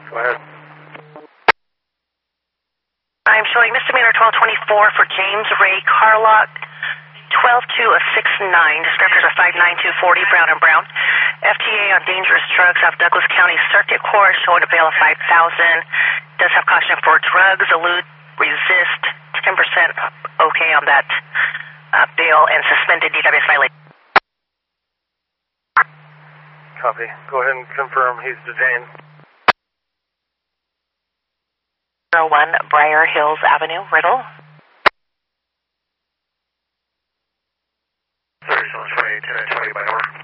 Go ahead. I'm showing misdemeanor 1224 for James Ray Carlock, 122 of 69. Descriptors are 59240, Brown and Brown. FTA on dangerous drugs off Douglas County Circuit Court, showing a bail of $5,000. Does have caution for drugs, elude, resist, 10% okay on that bail, and suspended DWS violation. Copy. Go ahead and confirm he's detained. 01 Briar Hills Avenue, Riddle. 30, 20, 20 by hour.